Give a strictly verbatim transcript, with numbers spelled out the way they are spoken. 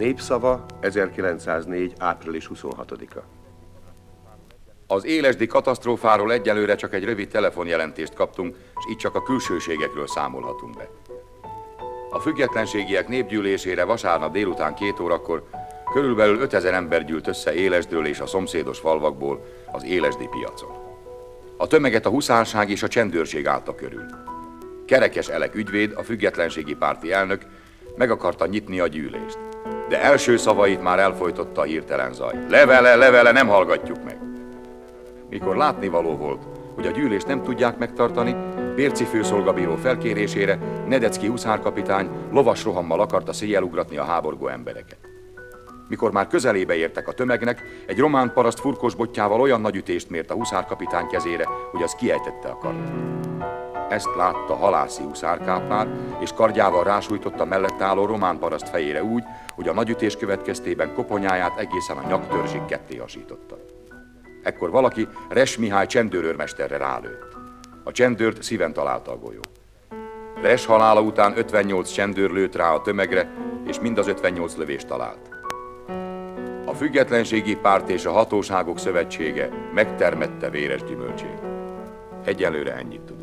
Népszava, ezerkilencszáznégy. április huszonhatodika. Az élesdi katasztrófáról egyelőre csak egy rövid telefonjelentést kaptunk, és így csak a külsőségekről számolhatunk be. A függetlenségiek népgyűlésére vasárnap délután két órakor körülbelül ötezer ember gyűlt össze Élesdről és a szomszédos falvakból az élesdi piacon. A tömeget a huszárság és a csendőrség állta körül. Kerekes Elek ügyvéd, a függetlenségi párti elnök meg akarta nyitni a gyűlést, de első szavait már elfojtotta a hirtelen zaj. Levele, levele, nem hallgatjuk meg! Mikor látnivaló volt, hogy a gyűlést nem tudják megtartani, Bérci főszolgabíró felkérésére Nedecki huszárkapitány lovas rohammal akarta széjjelugratni a háborgó embereket. Mikor már közelébe értek a tömegnek, egy román paraszt furkos bottyával olyan nagy ütést mért a huszárkapitány kezére, hogy az kiejtette a kardot. Ezt látta Halászi huszárkápár, és kardjával rásújtotta mellett álló román paraszt fejére úgy, hogy a nagyütés következtében koponyáját egészen a nyaktörzsig ketté hasította. Ekkor valaki Res Mihály csendőrőrmesterre rálőtt. A csendőrt szíven találta a golyó. Res halála után ötvennyolc csendőr lőtt rá a tömegre, és mind az ötvennyolc lövést talált. A Függetlenségi Párt és a Hatóságok Szövetsége megtermette véres gyümölcsét. Egyelőre ennyit tud.